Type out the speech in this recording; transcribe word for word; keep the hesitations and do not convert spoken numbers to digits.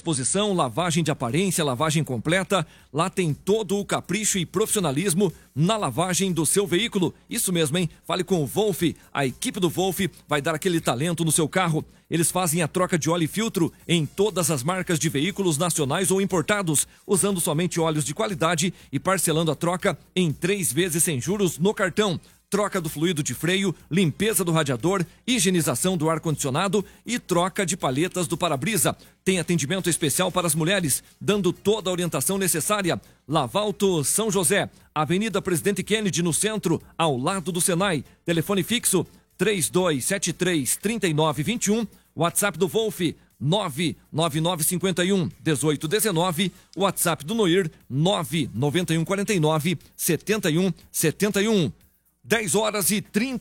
disposição, lavagem de aparência, lavagem completa. Lá tem todo o capricho e profissionalismo na lavagem do seu veículo. Isso mesmo, hein? Fale com o Wolf. A equipe do Wolf vai dar aquele talento no seu carro. Eles fazem a troca de óleo e filtro em todas as marcas de veículos nacionais ou importados, usando somente óleos de qualidade e parcelando a troca em três vezes sem juros no cartão. Troca do fluido de freio, limpeza do radiador, higienização do ar-condicionado e troca de palhetas do para-brisa. Tem atendimento especial para as mulheres, dando toda a orientação necessária. Lavalto São José, Avenida Presidente Kennedy, no centro, ao lado do Senai. Telefone fixo três dois sete três, três nove dois um. WhatsApp do Wolf nove nove nove cinco um, um oito um nove. WhatsApp do Noir nove nove um quatro nove, sete um sete um. dez horas e trinta